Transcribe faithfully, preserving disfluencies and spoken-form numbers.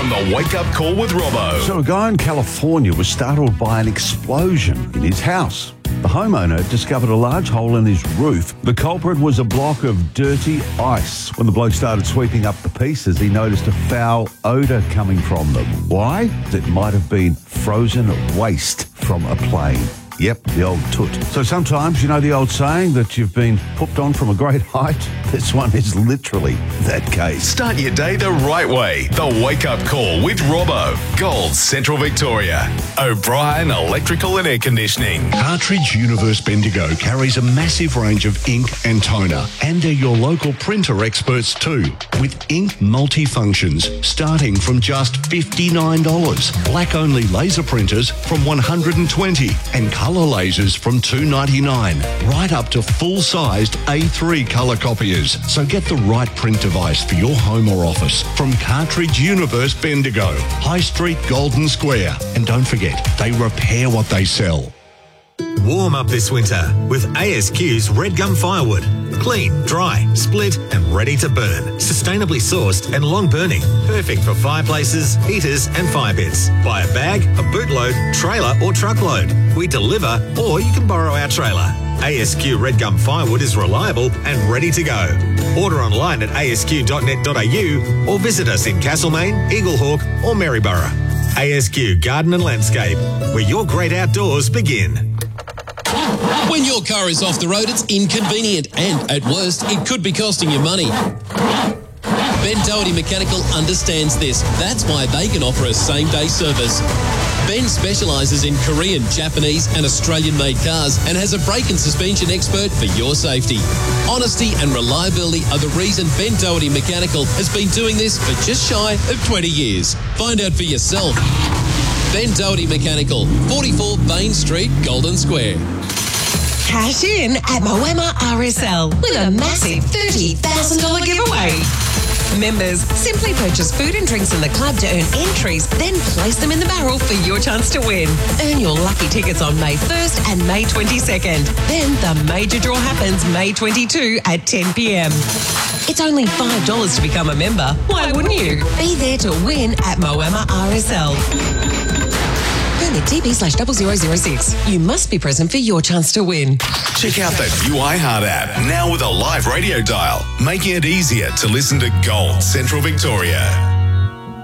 from the Wake Up Call with Robbo. So a guy in California was startled by an explosion in his house. The homeowner discovered a large hole in his roof. The culprit was a block of dirty ice. When the bloke started sweeping up the pieces, he noticed a foul odour coming from them. Why? It might have been frozen waste from a plane. Yep, the old toot. So sometimes, you know the old saying that you've been pooped on from a great height? This one is literally that case. Start your day the right way. The Wake Up Call with Robbo. Gold Central Victoria. O'Brien Electrical and Air Conditioning. Cartridge Universe Bendigo carries a massive range of ink and toner, and they're your local printer experts too, with ink multifunctions starting from just fifty-nine dollars. Black-only laser printers from one hundred twenty dollars and colour lasers from two ninety-nine, right up to full-sized A three colour copiers. So get the right print device for your home or office from Cartridge Universe Bendigo, High Street, Golden Square. And don't forget, they repair what they sell. Warm up this winter with A S Q's Red Gum Firewood. Clean, dry, split and ready to burn. Sustainably sourced and long burning. Perfect for fireplaces, heaters and fire pits. Buy a bag, a bootload, trailer or truckload. We deliver or you can borrow our trailer. A S Q Red Gum Firewood is reliable and ready to go. Order online at a s q dot net dot a u or visit us in Castlemaine, Eaglehawk or Maryborough. A S Q Garden and Landscape, where your great outdoors begin. When your car is off the road, it's inconvenient and, at worst, it could be costing you money. Ben Doherty Mechanical understands this. That's why they can offer a same-day service. Ben specialises in Korean, Japanese and Australian-made cars and has a brake and suspension expert for your safety. Honesty and reliability are the reason Ben Doherty Mechanical has been doing this for just shy of twenty years. Find out for yourself. Ben Doherty Mechanical, forty-four Bain Street, Golden Square. Cash in at Moama R S L with a massive thirty thousand dollars giveaway. Members, simply purchase food and drinks in the club to earn entries, then place them in the barrel for your chance to win. Earn your lucky tickets on May first and May twenty-second. Then the major draw happens May twenty-second at ten p.m. It's only five dollars to become a member. Why wouldn't you? Be there to win at Moama R S L. Permit T P slash double zero zero six. You must be present for your chance to win. Check out the new iHeart app, now with a live radio dial, making it easier to listen to Gold Central Victoria.